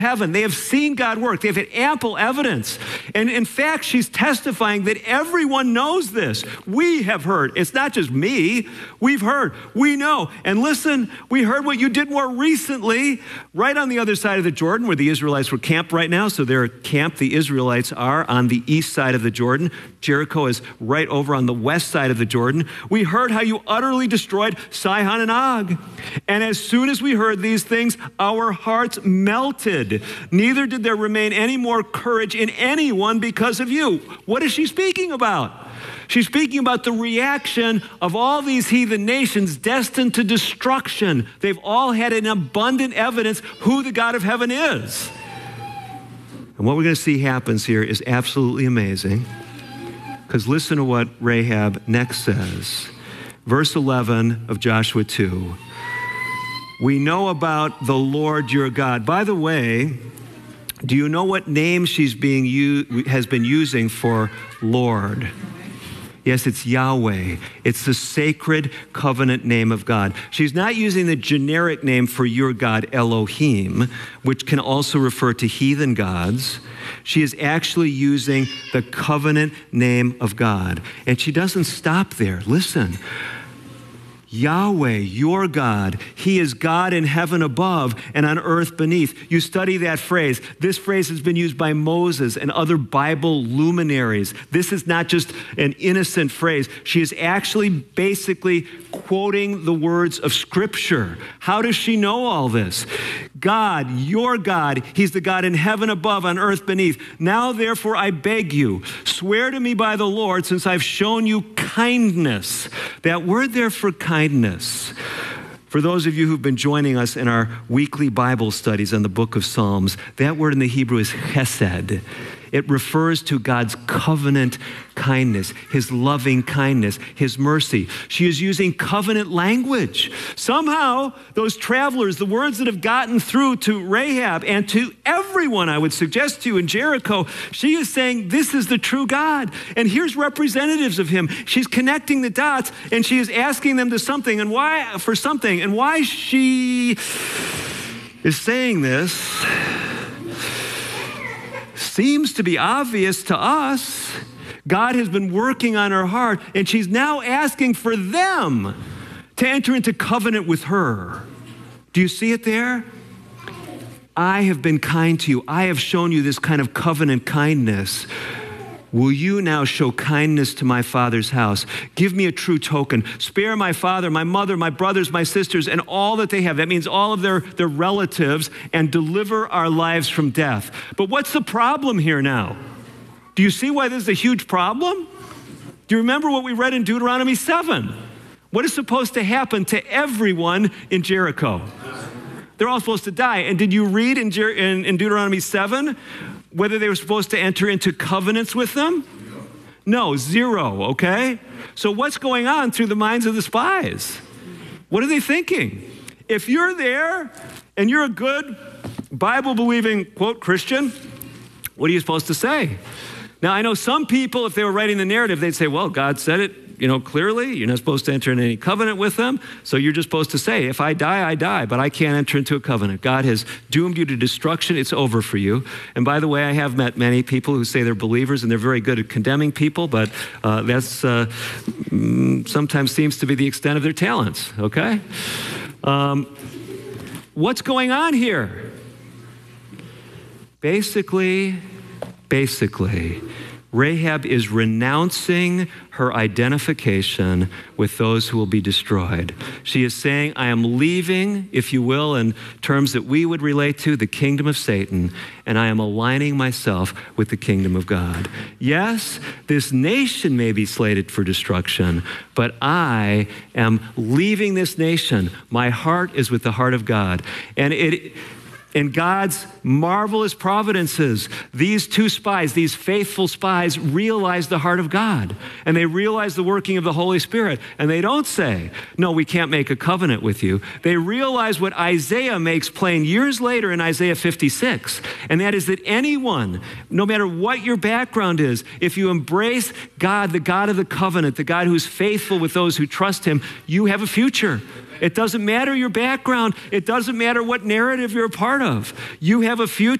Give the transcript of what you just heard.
heaven. They have seen God work. They've had ample evidence. And in fact, she's testifying that everyone knows this. We have heard. It's not just me. We've heard. We know. And listen, we heard what you did more recently, right on the other side of the Jordan, where the Israelites were camped right now. So they're camped, the Israelites are on the east side of the Jordan. Jericho is right over on the west side of the Jordan. We heard how you utterly destroyed Sihon and Og. And as soon as we heard these things, our hearts melted. Neither did there remain any more courage in anyone because of you. What is she speaking about? She's speaking about the reaction of all these heathen nations destined to destruction. They've all had an abundant evidence who the God of heaven is. And what we're going to see happens here is absolutely amazing. Because listen to what Rahab next says. Verse 11 of Joshua 2. We know about the Lord your God. By the way, do you know what name has been using for Lord? Yes, it's Yahweh. It's the sacred covenant name of God. She's not using the generic name for your God, Elohim, which can also refer to heathen gods. She is actually using the covenant name of God. And she doesn't stop there. Listen. Yahweh, your God, he is God in heaven above and on earth beneath. You study that phrase. This phrase has been used by Moses and other Bible luminaries. This is not just an innocent phrase. She is actually basically quoting the words of Scripture. How does she know all this? God, your God, he's the God in heaven above, on earth beneath. Now, therefore, I beg you, swear to me by the Lord, since I've shown you kindness. That word there for kindness, for those of you who've been joining us in our weekly Bible studies on the book of Psalms, that word in the Hebrew is chesed. It refers to God's covenant kindness, his loving kindness, his mercy. She is using covenant language. Somehow, those travelers, the words that have gotten through to Rahab and to everyone, I would suggest to you in Jericho, she is saying, this is the true God. And here's representatives of him. She's connecting the dots and she is asking them for something. And why she is saying this seems to be obvious to us. God has been working on her heart, and she's now asking for them to enter into covenant with her. Do you see it there? I have been kind to you. I have shown you this kind of covenant kindness. Will you now show kindness to my father's house? Give me a true token. Spare my father, my mother, my brothers, my sisters, and all that they have. That means all of their relatives, and deliver our lives from death. But what's the problem here now? Do you see why this is a huge problem? Do you remember what we read in Deuteronomy 7? What is supposed to happen to everyone in Jericho? They're all supposed to die. And did you read in Deuteronomy 7 whether they were supposed to enter into covenants with them? No, 0, okay? So what's going on through the minds of the spies? What are they thinking? If you're there and you're a good Bible-believing, quote, Christian, what are you supposed to say? Now, I know some people, if they were writing the narrative, they'd say, well, God said it, clearly. You're not supposed to enter in any covenant with them. So you're just supposed to say, if I die, I die, but I can't enter into a covenant. God has doomed you to destruction. It's over for you. And by the way, I have met many people who say they're believers and they're very good at condemning people, but that's sometimes seems to be the extent of their talents, okay? What's going on here? Basically, Rahab is renouncing her identification with those who will be destroyed. She is saying, I am leaving, if you will, in terms that we would relate to, the kingdom of Satan, and I am aligning myself with the kingdom of God. Yes, this nation may be slated for destruction, but I am leaving this nation. My heart is with the heart of God. And in God's marvelous providences, these two spies, these faithful spies, realize the heart of God. And they realize the working of the Holy Spirit. And they don't say, no, we can't make a covenant with you. They realize what Isaiah makes plain years later in Isaiah 56. And that is that anyone, no matter what your background is, if you embrace God, the God of the covenant, the God who's faithful with those who trust him, you have a future. It doesn't matter your background. It doesn't matter what narrative you're a part of. You have a future.